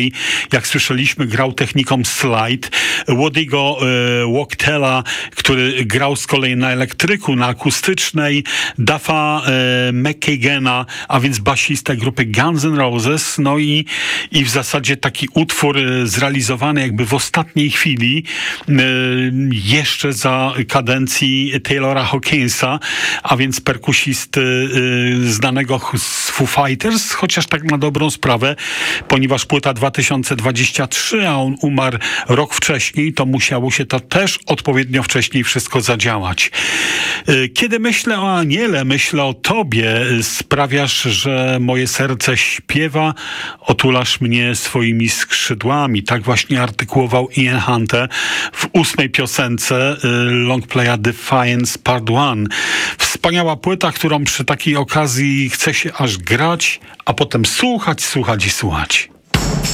Jak słyszeliśmy, grał techniką slide. Woody'ego Wachtel'a, który grał z kolei na elektryku, na akustycznej. Duffa McKagena, a więc basistę grupy Guns N' Roses. No i w zasadzie taki utwór zrealizowany jakby w ostatniej chwili, jeszcze za kadencji Taylora Hawkinsa, a więc perkusisty znanego z Foo Fighters, chociaż tak na dobrą sprawę, ponieważ płyta 2023, a on umarł rok wcześniej, to musiało się to też odpowiednio wcześniej wszystko zadziałać. Kiedy myślę o Aniele, myślę o tobie, sprawiasz, że moje serce śpiewa, otulasz mnie swoimi skrzydłami. Tak właśnie artykułował Ian Hunter w 8. piosence longplaya Defiance Part 1. Wspaniała płyta, którą przy takiej okazji chce się aż grać, a potem słuchać, słuchać i słuchać.